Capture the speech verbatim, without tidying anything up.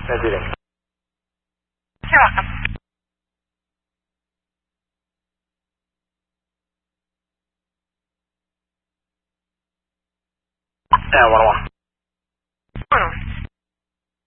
President. ใช่หรอครับ Yeah, one one.